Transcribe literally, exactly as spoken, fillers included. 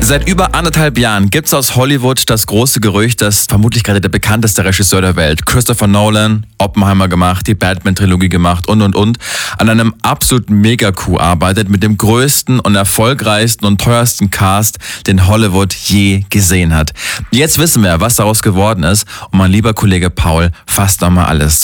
Seit über anderthalb Jahren gibt's aus Hollywood das große Gerücht, dass vermutlich gerade der bekannteste Regisseur der Welt, Christopher Nolan, Oppenheimer gemacht, die Batman-Trilogie gemacht und und und, an einem absoluten Mega-Coup arbeitet mit dem größten und erfolgreichsten und teuersten Cast, den Hollywood je gesehen hat. Jetzt wissen wir, was daraus geworden ist, und mein lieber Kollege Paul fasst nochmal alles